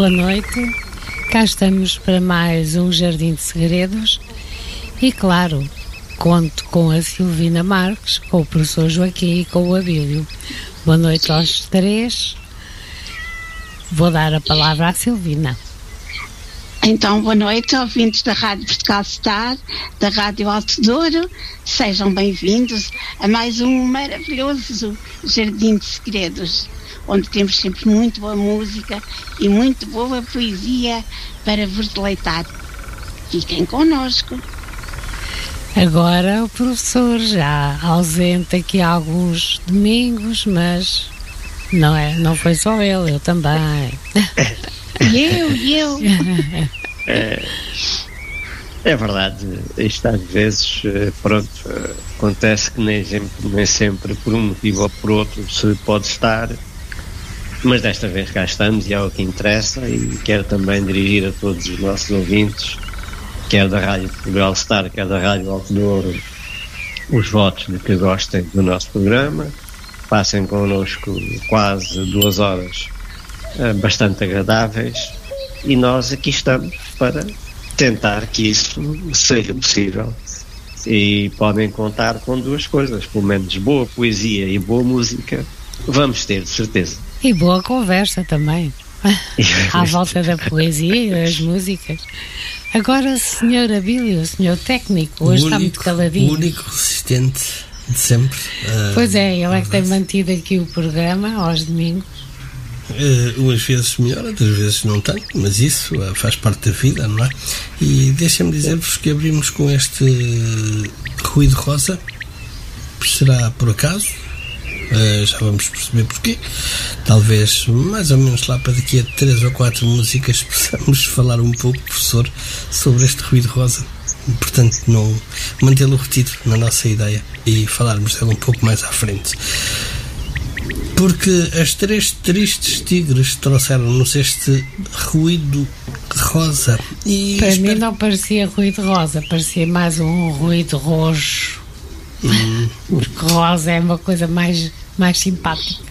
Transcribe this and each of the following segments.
Boa noite, cá estamos para mais um Jardim de Segredos e, claro, conto com a Silvina Marques, com o professor Joaquim e com o Abílio. Boa noite aos três. Vou dar a palavra à Silvina. Então, boa noite, ouvintes da Rádio Portugal Star, da Rádio Alto Douro. Sejam bem-vindos a mais um maravilhoso Jardim de Segredos, onde temos sempre muito boa música e muito boa poesia para vos deleitar. Fiquem connosco. Agora o professor já ausente aqui há alguns domingos, mas não foi só ele, eu também. E eu. É verdade, isto às vezes, acontece que nem sempre por um motivo ou por outro se pode estar, mas desta vez cá estamos e é o que interessa, e quero também dirigir a todos os nossos ouvintes, quer da Rádio Portugal Star, quer da Rádio Alto Douro, os votos de que gostem do nosso programa, passem connosco quase 2 horas bastante agradáveis, e nós aqui estamos para tentar que isso seja possível, e podem contar com 2 coisas, pelo menos boa poesia e boa música vamos ter, de certeza. E boa conversa também, à volta da poesia e das músicas. Agora, senhor Abílio, senhor técnico, hoje está muito caladinho. O único resistente de sempre. Pois é, ele é que tem mantido aqui o programa aos domingos. Umas vezes melhor, outras vezes não tanto, mas isso faz parte da vida, não é? E deixem-me dizer-vos que abrimos com este ruído rosa. Será por acaso? Já vamos perceber porquê. Talvez mais ou menos lá para daqui a 3 ou 4 músicas possamos falar um pouco, professor, sobre este ruído rosa. Portanto, não mantê-lo retido na nossa ideia e falarmos dele um pouco mais à frente. Porque as 3 tristes tigres trouxeram-nos este ruído rosa. E para mim não parecia ruído rosa, parecia mais um ruído roxo. Porque rosa é uma coisa mais simpática.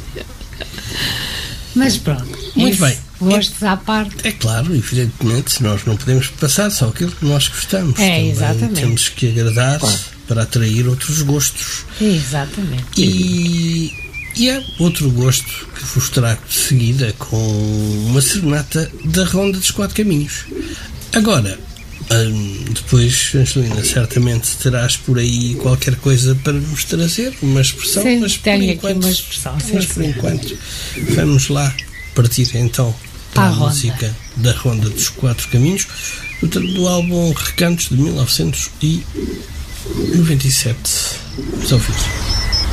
Mas pronto. Muito bem. Gostos à parte. É claro, evidentemente, nós não podemos passar só aquilo que nós gostamos. É, exatamente. Temos que agradar para atrair outros gostos. Exatamente. E é outro gosto que vos trago de seguida com uma serenata da Ronda dos 4 Caminhos. Agora, depois, Angelina, certamente terás por aí qualquer coisa para nos trazer, uma expressão. Sim, mas tenho aqui uma expressão. Mas por enquanto, vamos lá partir então para a música da Ronda dos 4 Caminhos, do álbum Recantos de 1997. Vamos ouvir.